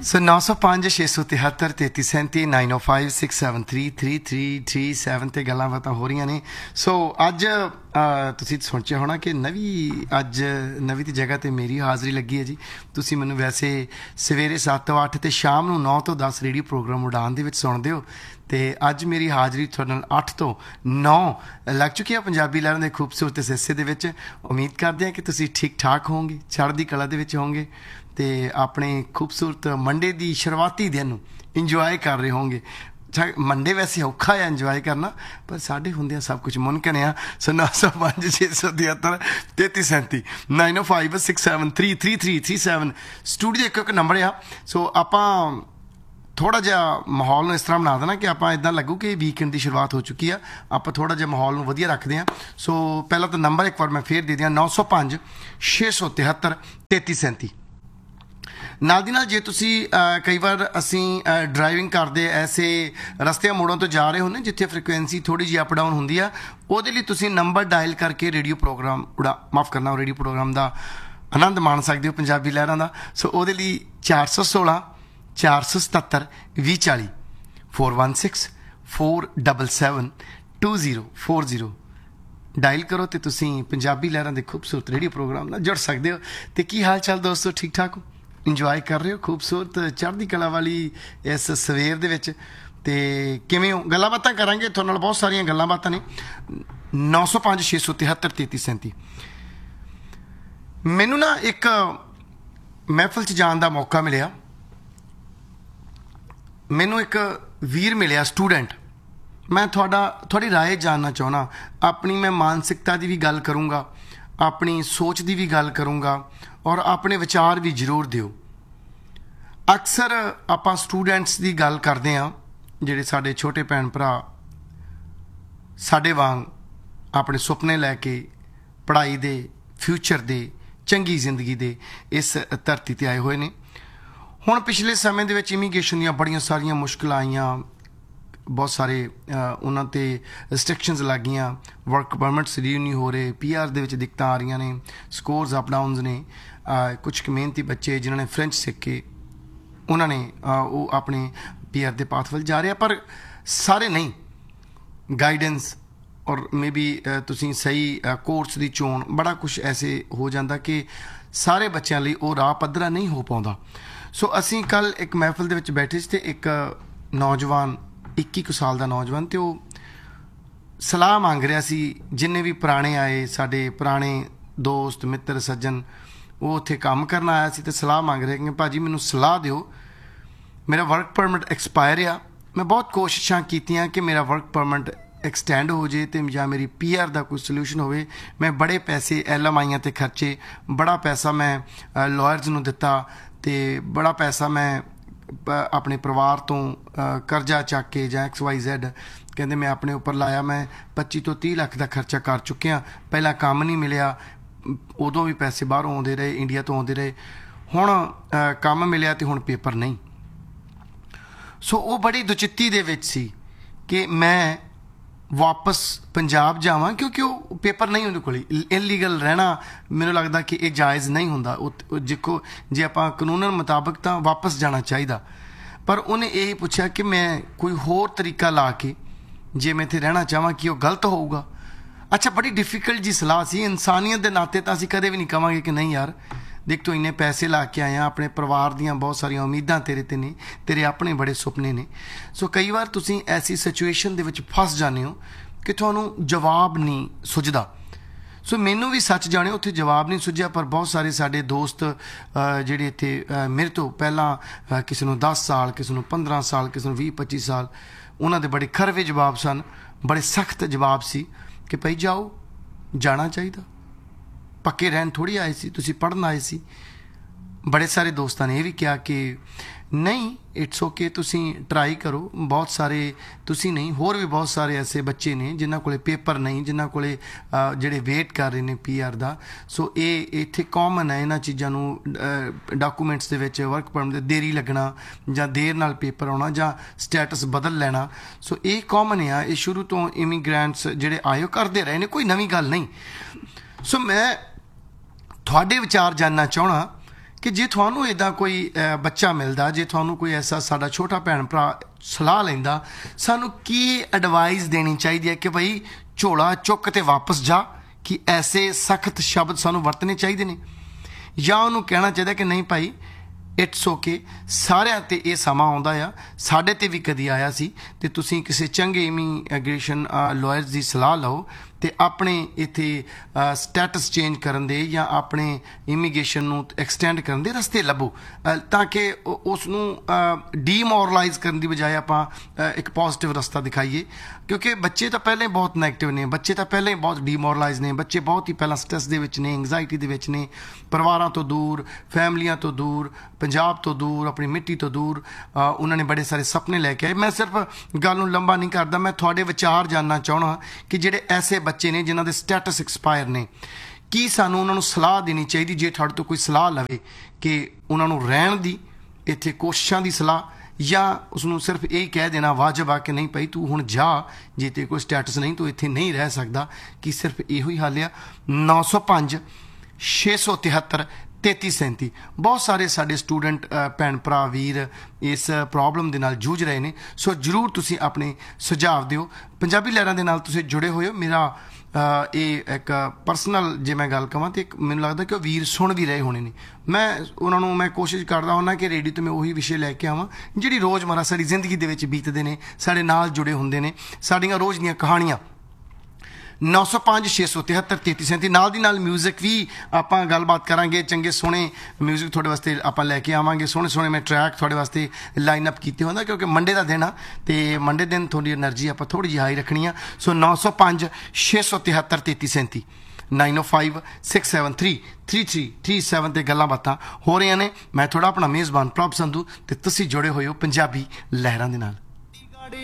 So 905 673 3337 905 673 3337 ਤੇ ਗੱਲਾਂ ਬਾਤਾਂ ਹੋ ਰਹੀਆਂ ਨੇ। ਸੋ ਅੱਜ ਤੁਸੀਂ ਸੋਚਿਆ ਹੋਣਾ ਕਿ ਨਵੀਂ ਦੀ ਜਗ੍ਹਾ ਤੇ ਮੇਰੀ ਹਾਜ਼ਰੀ ਲੱਗੀ ਹੈ ਜੀ। ਤੁਸੀਂ ਮੈਨੂੰ ਵੈਸੇ ਸਵੇਰੇ 7 ਤੋਂ 8 ਤੇ ਸ਼ਾਮ ਨੂੰ 9 ਤੋਂ 10 ਰੇਡੀਓ ਪ੍ਰੋਗਰਾਮ ਉਡਾਨ ਦੇ ਵਿੱਚ ਸੁਣਦੇ ਹੋ ਤੇ ਅੱਜ ਮੇਰੀ ਹਾਜ਼ਰੀ ਤੁਹਾਡੇ ਨਾਲ 8 ਤੋਂ 9 ਲੱਗ ਚੁੱਕੀ ਹੈ ਪੰਜਾਬੀ ਲਹਿਰਾਂ ਦੇ ਖੂਬਸੂਰਤ ਹਿੱਸੇ ਦੇ ਵਿੱਚ। ਉਮੀਦ ਕਰਦੇ ਹਾਂ ਕਿ ਤੁਸੀਂ ਠੀਕ ਠਾਕ ਹੋਵੋਗੇ, ਚੜ੍ਹਦੀ ਕਲਾ ਦੇ ਵਿੱਚ ਹੋਵੋਗੇ ਤੇ ਆਪਣੇ ਖੂਬਸੂਰਤ ਮੰਡੇ ਦੀ ਸ਼ੁਰੂਆਤੀ ਦਿਨ ਨੂੰ ਇੰਜੋਏ ਕਰ ਰਹੇ ਹੋਣਗੇ। ਮੰਡੇ ਵੈਸੇ ਔਖਾ ਹੈ ਇੰਜੋਏ ਕਰਨਾ, ਪਰ ਸਾਡੇ ਹੁੰਦਿਆਂ ਸਭ ਕੁਝ ਮੁਮਕਿਨ ਆ। ਸੋ 905 673 3337 905 673 3337 ਸਟੂਡੀਓ ਇੱਕ ਨੰਬਰ ਆ। ਸੋ ਆਪਾਂ ਥੋੜ੍ਹਾ ਜਿਹਾ ਮਾਹੌਲ ਨੂੰ ਇਸ ਤਰ੍ਹਾਂ ਬਣਾ ਦੇਣਾ ਕਿ ਆਪਾਂ ਇੱਦਾਂ ਲੱਗੂ ਕਿ ਵੀਕਐਂਡ ਦੀ ਸ਼ੁਰੂਆਤ ਹੋ ਚੁੱਕੀ ਆ। ਆਪਾਂ ਥੋੜ੍ਹਾ ਜਿਹਾ ਮਾਹੌਲ ਨੂੰ ਵਧੀਆ ਰੱਖਦੇ ਹਾਂ। ਸੋ ਪਹਿਲਾਂ ਤਾਂ ਨੰਬਰ ਇੱਕ ਵਾਰ ਮੈਂ ਫੇਰ ਦੇ ਦਿਆਂ 905 673 3337। ਨਾਲ ਦੀ ਨਾਲ ਜੇ ਤੁਸੀਂ ਕਈ ਵਾਰ ਅਸੀਂ ਡਰਾਈਵਿੰਗ ਕਰਦੇ ਐਸੇ ਰਸਤਿਆਂ ਮੋੜਾਂ ਤੋਂ ਜਾ ਰਹੇ ਹੁੰਦੇ ਜਿੱਥੇ ਫ੍ਰੀਕੁਐਂਸੀ ਥੋੜ੍ਹੀ ਜਿਹੀ ਅਪ ਡਾਊਨ ਹੁੰਦੀ ਆ, ਉਹਦੇ ਲਈ ਤੁਸੀਂ ਨੰਬਰ ਡਾਇਲ ਕਰਕੇ ਰੇਡੀਓ ਪ੍ਰੋਗਰਾਮ ਰੇਡੀਓ ਪ੍ਰੋਗਰਾਮ ਦਾ ਆਨੰਦ ਮਾਣ ਸਕਦੇ ਹੋ ਪੰਜਾਬੀ ਲਹਿਰਾਂ ਦਾ। ਸੋ ਉਹਦੇ ਲਈ 416 477 2040 416 477 2040 ਡਾਇਲ ਕਰੋ ਤੇ ਤੁਸੀਂ ਪੰਜਾਬੀ ਲਹਿਰਾਂ ਦੇ ਖੂਬਸੂਰਤ ਰੇਡੀਓ ਪ੍ਰੋਗਰਾਮ ਨਾਲ ਜੁੜ ਸਕਦੇ ਹੋ। ਤੇ ਕੀ ਹਾਲ ਚਾਲ ਦੋਸਤੋ, ਠੀਕ ਠਾਕ ਹੋ? ਇੰਜੋਏ ਕਰ ਰਹੇ ਹੋ ਖੂਬਸੂਰਤ ਚੜ੍ਹਦੀ ਕਲਾ ਵਾਲੀ ਇਸ ਸਵੇਰ ਦੇ ਵਿੱਚ? ਤੇ ਕਿਵੇਂ ਹੋ? ਗੱਲਾਂ ਬਾਤਾਂ ਕਰਾਂਗੇ ਤੁਹਾਡੇ ਨਾਲ, ਬਹੁਤ ਸਾਰੀਆਂ ਗੱਲਾਂ ਬਾਤਾਂ ਨੇ। 905 673 3337। ਮੈਨੂੰ ਨਾ ਇੱਕ ਮਹਿਫਲ 'ਚ ਜਾਣ ਦਾ ਮੌਕਾ ਮਿਲਿਆ। ਮੈਨੂੰ ਇੱਕ ਵੀਰ ਮਿਲਿਆ ਸਟੂਡੈਂਟ। ਮੈਂ ਤੁਹਾਡੀ ਰਾਏ ਜਾਣਨਾ ਚਾਹੁੰਦਾ। ਆਪਣੀ ਮੈਂ ਮਾਨਸਿਕਤਾ ਦੀ ਵੀ ਗੱਲ ਕਰੂੰਗਾ, ਆਪਣੀ ਸੋਚ ਦੀ ਵੀ ਗੱਲ ਕਰੂੰਗਾ ਔਰ ਆਪਣੇ ਵਿਚਾਰ ਵੀ ਜ਼ਰੂਰ ਦਿਓ। ਅਕਸਰ ਆਪਾਂ ਸਟੂਡੈਂਟਸ ਦੀ ਗੱਲ ਕਰਦੇ ਹਾਂ, ਜਿਹੜੇ ਸਾਡੇ ਛੋਟੇ ਭੈਣ ਭਰਾ ਸਾਡੇ ਵਾਂਗ ਆਪਣੇ ਸੁਪਨੇ ਲੈ ਕੇ ਪੜ੍ਹਾਈ ਦੇ, ਫਿਊਚਰ ਦੇ, ਚੰਗੀ ਜ਼ਿੰਦਗੀ ਦੇ ਇਸ ਧਰਤੀ 'ਤੇ ਆਏ ਹੋਏ ਨੇ। ਹੁਣ ਪਿਛਲੇ ਸਮੇਂ ਦੇ ਵਿੱਚ ਇਮੀਗ੍ਰੇਸ਼ਨ ਦੀਆਂ ਬੜੀਆਂ ਸਾਰੀਆਂ ਮੁਸ਼ਕਿਲਾਂ ਆਈਆਂ, ਬਹੁਤ ਸਾਰੇ ਉਹਨਾਂ 'ਤੇ ਰਿਸਟ੍ਰਿਕਸ਼ਨਸ ਲੱਗ ਗਈਆਂ, ਵਰਕ ਪਰਮਿਟਸ ਰੀਨਿਊ ਨਹੀਂ ਹੋ ਰਹੇ, PR ਦੇ ਵਿੱਚ ਦਿੱਕਤਾਂ ਆ ਰਹੀਆਂ ਨੇ, ਸਕੋਰਸ ਅਪ ਡਾਊਨਸ ਨੇ। ਕੁਛ ਕੁ ਮਿਹਨਤੀ ਬੱਚੇ ਜਿਨ੍ਹਾਂ ਨੇ ਫ੍ਰੈਂਚ ਸਿੱਖ ਕੇ ਉਹਨਾਂ ਨੇ ਉਹ ਆਪਣੇ PR ਦੇ ਪਾਥ ਵੱਲ ਜਾ ਰਹੇ ਆ, ਪਰ ਸਾਰੇ ਨਹੀਂ। ਗਾਈਡੈਂਸ ਔਰ ਮੇਬੀ ਤੁਸੀਂ ਸਹੀ ਕੋਰਸ ਦੀ ਚੋਣ, ਬੜਾ ਕੁਛ ਐਸੇ ਹੋ ਜਾਂਦਾ ਕਿ ਸਾਰੇ ਬੱਚਿਆਂ ਲਈ ਉਹ ਰਾਹ ਪੱਧਰਾ ਨਹੀਂ ਹੋ ਪਾਉਂਦਾ। ਸੋ ਅਸੀਂ ਕੱਲ੍ਹ ਇੱਕ ਮਹਿਫਲ ਦੇ ਵਿੱਚ ਬੈਠੇ ਸੀ ਤੇ ਇੱਕ ਨੌਜਵਾਨ, 21 ਕੁ ਸਾਲ ਦਾ ਨੌਜਵਾਨ, ਤੇ ਉਹ ਸਲਾਹ ਮੰਗ ਰਿਹਾ ਸੀ। ਜਿੰਨੇ ਵੀ ਪੁਰਾਣੇ ਆਏ, ਸਾਡੇ ਪੁਰਾਣੇ ਦੋਸਤ ਮਿੱਤਰ ਸੱਜਣ, ਉਹ ਉੱਥੇ ਕੰਮ ਕਰਨ ਆਇਆ ਸੀ ਤੇ ਸਲਾਹ ਮੰਗ ਰਿਹਾ ਕਿ ਭਾਜੀ ਮੈਨੂੰ ਸਲਾਹ ਦਿਓ, ਮੇਰਾ ਵਰਕ ਪਰਮਿਟ ਐਕਸਪਾਇਰ ਆ। ਮੈਂ ਬਹੁਤ ਕੋਸ਼ਿਸ਼ਾਂ ਕੀਤੀਆਂ ਕਿ ਮੇਰਾ ਵਰਕ ਪਰਮਿਟ ਐਕਸਟੈਂਡ ਹੋ ਜੇ ਤੇ ਜਾਂ ਮੇਰੀ PR ਦਾ ਕੋਈ ਸੋਲਿਊਸ਼ਨ ਹੋਵੇ। ਮੈਂ ਬੜੇ ਪੈਸੇ LMIਆਂ 'ਤੇ ਖਰਚੇ, ਬੜਾ ਪੈਸਾ ਮੈਂ ਲਾਇਰਸ ਨੂੰ ਦਿੱਤਾ ਤੇ ਬੜਾ ਪੈਸਾ ਮੈਂ ਆਪਣੇ ਪਰਿਵਾਰ ਤੋਂ ਕਰਜ਼ਾ ਚੱਕ ਕੇ ਜਾਂ XYZ ਕਹਿੰਦੇ ਮੈਂ ਆਪਣੇ ਉੱਪਰ ਲਾਇਆ। ਮੈਂ 25 ਤੋਂ 30 ਲੱਖ ਦਾ ਖਰਚਾ ਕਰ ਚੁੱਕਿਆ। ਪਹਿਲਾਂ ਕੰਮ ਨਹੀਂ ਮਿਲਿਆ, ਉਦੋਂ ਵੀ ਪੈਸੇ ਬਾਹਰੋਂ ਆਉਂਦੇ ਰਹੇ, ਇੰਡੀਆ ਤੋਂ ਆਉਂਦੇ ਰਹੇ। ਹੁਣ ਕੰਮ ਮਿਲਿਆ ਤੇ ਹੁਣ ਪੇਪਰ ਨਹੀਂ। ਸੋ ਉਹ ਬੜੀ ਦੁਚਿੱਤੀ ਦੇ ਵਿੱਚ ਸੀ ਕਿ ਮੈਂ ਵਾਪਸ ਪੰਜਾਬ ਜਾਵਾਂ, ਕਿਉਂਕਿ ਉਹ ਪੇਪਰ ਨਹੀਂ ਉਹਦੇ ਕੋਲ। ਇਲੀਗਲ ਰਹਿਣਾ ਮੈਨੂੰ ਲੱਗਦਾ ਕਿ ਇਹ ਜਾਇਜ਼ ਨਹੀਂ ਹੁੰਦਾ। ਜੇ ਆਪਾਂ ਕਾਨੂੰਨ ਮੁਤਾਬਕ ਤਾਂ ਵਾਪਸ ਜਾਣਾ ਚਾਹੀਦਾ, ਪਰ ਉਹਨੇ ਇਹ ਪੁੱਛਿਆ ਕਿ ਮੈਂ ਕੋਈ ਹੋਰ ਤਰੀਕਾ ਲਾ ਕੇ ਜੇ ਮੈਂ ਇੱਥੇ ਰਹਿਣਾ ਚਾਹਵਾਂ ਕਿ ਉਹ ਗਲਤ ਹੋਊਗਾ। ਅੱਛਾ, ਬੜੀ ਡਿਫਿਕਲਟ ਜੀ ਸਲਾਹ ਸੀ। ਇਨਸਾਨੀਅਤ ਦੇ ਨਾਤੇ ਤਾਂ ਅਸੀਂ ਕਦੇ ਵੀ ਨਹੀਂ ਕਹਾਂਗੇ ਕਿ ਨਹੀਂ ਯਾਰ ਦੇਖ ਤੂੰ ਇੰਨੇ ਪੈਸੇ ਲਾ ਕੇ ਆਇਆ, ਆਪਣੇ ਪਰਿਵਾਰ ਦੀਆਂ ਬਹੁਤ ਸਾਰੀਆਂ ਉਮੀਦਾਂ ਤੇਰੇ 'ਤੇ ਨੇ, ਤੇਰੇ ਆਪਣੇ ਬੜੇ ਸੁਪਨੇ ਨੇ। ਸੋ ਕਈ ਵਾਰ ਤੁਸੀਂ ਐਸੀ ਸਿਚੁਏਸ਼ਨ ਦੇ ਵਿੱਚ ਫਸ ਜਾਂਦੇ ਹੋ ਕਿ ਤੁਹਾਨੂੰ ਜਵਾਬ ਨਹੀਂ ਸੁੱਝਦਾ। ਸੋ ਮੈਨੂੰ ਵੀ ਸੱਚ ਜਾਣਿਓ ਉੱਥੇ ਜਵਾਬ ਨਹੀਂ ਸੁੱਝਿਆ, ਪਰ ਬਹੁਤ ਸਾਰੇ ਸਾਡੇ ਦੋਸਤ ਜਿਹੜੇ ਇੱਥੇ ਮੇਰੇ ਤੋਂ ਪਹਿਲਾਂ ਕਿਸੇ ਨੂੰ 10 ਸਾਲ, ਕਿਸੇ ਨੂੰ 15 ਸਾਲ, ਕਿਸੇ ਨੂੰ 20-25 ਸਾਲ, ਉਹਨਾਂ ਦੇ ਬੜੇ ਖਰਵੇ ਜਵਾਬ ਸਨ, ਬੜੇ ਸਖਤ ਜਵਾਬ ਸੀ ਕਿ ਭਾਈ ਜਾਓ, ਜਾਣਾ ਚਾਹੀਦਾ, ਪੱਕੇ ਰਹਿਣ ਥੋੜ੍ਹੀ ਆਏ ਸੀ, ਤੁਸੀਂ ਪੜ੍ਹਨ ਆਏ ਸੀ। ਬੜੇ ਸਾਰੇ ਦੋਸਤਾਂ ਨੇ ਇਹ ਵੀ ਕਿਹਾ ਕਿ ਨਹੀਂ, ਇਟਸ ਓਕੇ, ਤੁਸੀਂ ਟਰਾਈ ਕਰੋ। ਬਹੁਤ ਸਾਰੇ ਤੁਸੀਂ ਨਹੀਂ, ਹੋਰ ਵੀ ਬਹੁਤ ਸਾਰੇ ਐਸੇ ਬੱਚੇ ਨੇ ਜਿਨ੍ਹਾਂ ਕੋਲੇ ਪੇਪਰ ਨਹੀਂ, ਜਿਨ੍ਹਾਂ ਕੋਲੇ ਜਿਹੜੇ ਵੇਟ ਕਰ ਰਹੇ ਨੇ PR ਦਾ। ਸੋ ਇਹ ਇੱਥੇ ਕਾਮਨ ਹੈ ਇਹਨਾਂ ਚੀਜ਼ਾਂ ਨੂੰ, ਡਾਕੂਮੈਂਟਸ ਦੇ ਵਿੱਚ ਵਰਕ ਪਰਮਿਟ ਦੇ ਦੇਰੀ ਲੱਗਣਾ ਜਾਂ ਦੇਰ ਨਾਲ ਪੇਪਰ ਆਉਣਾ ਜਾਂ ਸਟੇਟਸ ਬਦਲ ਲੈਣਾ। ਸੋ ਇਹ ਕਾਮਨ ਆ, ਇਹ ਸ਼ੁਰੂ ਤੋਂ ਇਮੀਗ੍ਰੈਂਟਸ ਜਿਹੜੇ ਆਏ ਕਰਦੇ ਰਹੇ ਨੇ, ਕੋਈ ਨਵੀਂ ਗੱਲ ਨਹੀਂ। ਸੋ ਮੈਂ ਤੁਹਾਡੇ ਵਿਚਾਰ ਜਾਣਨਾ ਚਾਹੁੰਦਾ कि जे थानू इदा कोई बच्चा मिलता, जे थानू कोई ऐसा साडा छोटा भैन भरा सलाह लैंदा, सानू की एडवाइस देनी चाहिए कि भाई झोला चुक ते वापस जा, कि ऐसे सख्त शब्द सानू वरतने चाहिए ने, या उन्होंने कहना चाहिए कि नहीं भाई इट्स ओके, सारिਆਂ ते ये समा आउंदा आ, साडे ते भी कदी आया सी, ते तुसीं किसी चंगे इमीग्रेशन लॉयर्स की सलाह लो ਤੇ ਆਪਣੇ ਇੱਥੇ ਸਟੇਟਸ ਚੇਂਜ ਕਰਨ ਦੇ ਜਾਂ ਆਪਣੇ ਇਮੀਗ੍ਰੇਸ਼ਨ ਨੂੰ ਐਕਸਟੈਂਡ ਕਰਨ ਦੇ ਰਸਤੇ ਲੱਭੋ, ਤਾਂ ਕਿ ਉਸ ਨੂੰ ਡੀਮੋਰਲਾਈਜ਼ ਕਰਨ ਦੀ ਬਜਾਏ ਆਪਾਂ ਇੱਕ ਪੋਜ਼ਿਟਿਵ ਰਸਤਾ ਦਿਖਾਈਏ। ਕਿਉਂਕਿ ਬੱਚੇ ਤਾਂ ਪਹਿਲਾਂ ਹੀ ਬਹੁਤ ਨੈਗੇਟਿਵ ਨੇ, ਬੱਚੇ ਤਾਂ ਪਹਿਲਾਂ ਹੀ ਬਹੁਤ ਡੀਮੋਰਲਾਈਜ਼ ਨੇ, ਬੱਚੇ ਬਹੁਤ ਹੀ ਪਹਿਲਾਂ ਸਟ੍ਰੈਸ ਦੇ ਵਿੱਚ ਨੇ, ਐਂਗਜ਼ਾਇਟੀ ਦੇ ਵਿੱਚ ਨੇ, ਪਰਿਵਾਰਾਂ ਤੋਂ ਦੂਰ, ਫੈਮਲੀਆਂ ਤੋਂ ਦੂਰ, ਪੰਜਾਬ ਤੋਂ ਦੂਰ, ਆਪਣੀ ਮਿੱਟੀ ਤੋਂ ਦੂਰ। ਉਹਨਾਂ ਨੇ ਬੜੇ ਸਾਰੇ ਸੁਪਨੇ ਲੈ ਕੇ ਆਏ। ਮੈਂ ਸਿਰਫ ਗੱਲ ਨੂੰ ਲੰਬਾ ਨਹੀਂ ਕਰਦਾ, ਮੈਂ ਤੁਹਾਡੇ ਵਿਚਾਰ ਜਾਣਨਾ ਚਾਹਣਾ ਕਿ ਜਿਹੜੇ ਐਸੇ ਬੱਚੇ ਨੇ ਜਿਨ੍ਹਾਂ ਦੇ ਸਟੇਟਸ ਐਕਸਪਾਇਰ ਨੇ, ਕੀ ਸਾਨੂੰ ਉਹਨਾਂ ਨੂੰ ਸਲਾਹ ਦੇਣੀ ਚਾਹੀਦੀ, ਜੇ ਤੁਹਾਡੇ ਤੋਂ ਕੋਈ ਸਲਾਹ ਲਵੇ ਕਿ ਉਹਨਾਂ ਨੂੰ ਰਹਿਣ ਦੀ ਇੱਥੇ ਕੋਸ਼ਿਸ਼ਾਂ ਦੀ ਸਲਾਹ, ਜਾਂ ਉਸਨੂੰ ਸਿਰਫ ਇਹ ਕਹਿ ਦੇਣਾ ਵਾਜਬ ਆ ਕਿ ਨਹੀਂ ਭਾਈ ਤੂੰ ਹੁਣ ਜਾ, ਜੇ ਤੇ ਕੋਈ ਸਟੇਟਸ ਨਹੀਂ ਤੂੰ ਇੱਥੇ ਨਹੀਂ ਰਹਿ ਸਕਦਾ, ਕਿ ਸਿਰਫ ਇਹੋ ਹੀ ਹੱਲ ਆ। 905 673 3337। ਬਹੁਤ ਸਾਰੇ ਸਾਡੇ ਸਟੂਡੈਂਟ ਭੈਣ ਭਰਾ ਵੀਰ ਇਸ ਪ੍ਰੋਬਲਮ ਦੇ ਨਾਲ ਜੂਝ ਰਹੇ ਨੇ, ਸੋ ਜ਼ਰੂਰ ਤੁਸੀਂ ਆਪਣੇ ਸੁਝਾਅ ਦਿਓ। ਪੰਜਾਬੀ ਲਹਿਰਾਂ ਦੇ ਨਾਲ ਤੁਸੀਂ ਜੁੜੇ ਹੋਏ ਹੋ। ਮੇਰਾ ਇਹ ਇੱਕ ਪਰਸਨਲ ਜੇ ਮੈਂ ਗੱਲ ਕਹਾਂ ਤਾਂ ਮੈਨੂੰ ਲੱਗਦਾ ਕਿ ਉਹ ਵੀਰ ਸੁਣ ਵੀ ਰਹੇ ਹੋਣੇ ਨੇ। ਮੈਂ ਉਹਨਾਂ ਨੂੰ ਮੈਂ ਕੋਸ਼ਿਸ਼ ਕਰਦਾ ਹੁੰਦਾ ਕਿ ਰੇਡੀਓ 'ਤੇ ਮੈਂ ਉਹੀ ਵਿਸ਼ੇ ਲੈ ਕੇ ਆਵਾਂ ਜਿਹੜੀ ਰੋਜ਼ਮਰਾ ਸਾਡੀ ਜ਼ਿੰਦਗੀ ਦੇ ਵਿੱਚ ਬੀਤਦੇ ਨੇ, ਸਾਡੇ ਨਾਲ ਜੁੜੇ ਹੁੰਦੇ ਨੇ, ਸਾਡੀਆਂ ਰੋਜ਼ ਦੀਆਂ ਕਹਾਣੀਆਂ। 905 673 3337। ਨਾਲ ਦੀ ਨਾਲ ਮਿਊਜ਼ਿਕ ਵੀ ਆਪਾਂ ਗੱਲਬਾਤ ਕਰਾਂਗੇ, ਚੰਗੇ ਸੋਹਣੇ ਮਿਊਜ਼ਿਕ ਤੁਹਾਡੇ ਵਾਸਤੇ ਆਪਾਂ ਲੈ ਕੇ ਆਵਾਂਗੇ, ਸੋਹਣੇ ਸੋਹਣੇ ਮੈਂ ਟਰੈਕ ਤੁਹਾਡੇ ਵਾਸਤੇ ਲਾਈਨ ਅਪ ਕੀਤੇ ਹੁੰਦਾ, ਕਿਉਂਕਿ ਮੰਡੇ ਦਾ ਦਿਨ ਆ ਤੇ ਮੰਡੇ ਦਿਨ ਤੁਹਾਡੀ એનર્ਜੀ ਆਪਾਂ ਥੋੜੀ ਜਿਹੀ ਹਾਈ ਰੱਖਣੀ ਆ। ਸੋ 905 673 3337 905 673 3337 ਤੇ ਗੱਲਾਂ ਬਾਤਾਂ ਹੋ ਰਹੀਆਂ ਨੇ। ਮੈਂ ਤੁਹਾਡਾ ਆਪਣਾ ਮੇਜ਼ਬਾਨ ਪ੍ਰਭ ਸੰਧੂ ਤੇ ਤੁਸੀਂ ਜੁੜੇ ਹੋਏ ਹੋ ਪੰਜਾਬੀ ਲਹਿਰਾਂ ਦੇ ਨਾਲ।